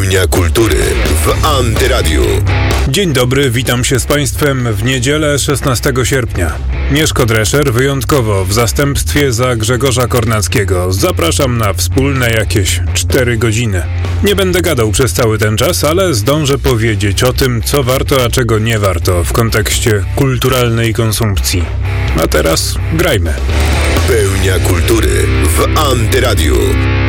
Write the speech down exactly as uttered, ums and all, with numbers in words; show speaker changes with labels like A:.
A: Pełnia kultury w Antyradiu.
B: Dzień dobry, witam się z Państwem w niedzielę szesnastego sierpnia. Mieszko Drescher wyjątkowo w zastępstwie za Grzegorza Kornackiego. Zapraszam na wspólne jakieś cztery godziny. Nie będę gadał przez cały ten czas, ale zdążę powiedzieć o tym, co warto, a czego nie warto w kontekście kulturalnej konsumpcji. A teraz grajmy.
A: Pełnia kultury w Antyradiu.